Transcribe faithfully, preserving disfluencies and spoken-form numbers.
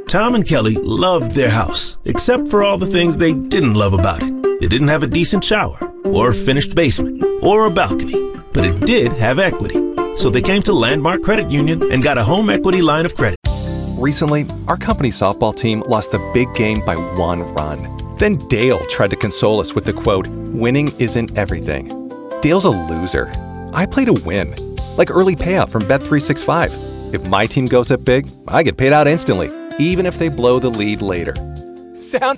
Tom and Kelly loved their house, except for all the things they didn't love about it. It didn't have a decent shower, or a finished basement, or a balcony, but it did have equity. So they came to Landmark Credit Union and got a home equity line of credit. Recently, our company softball team lost the big game by one run. Then Dale tried to console us with the quote, "Winning isn't everything." Dale's a loser. I play to win. Like early payout from Bet three sixty-five. If my team goes up big, I get paid out instantly, even if they blow the lead later. Sound